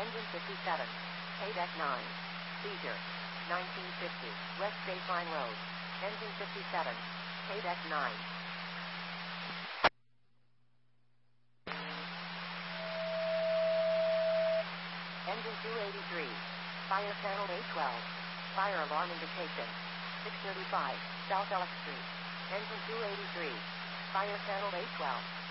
Engine 57. Paydeck 9. Seizure. 1950. West Baseline Road. Engine 57. Paydeck 9. Engine 283. Fire channel A12. Fire alarm indication. 635 South Ellis Street. Engine 283. Fire channel A12.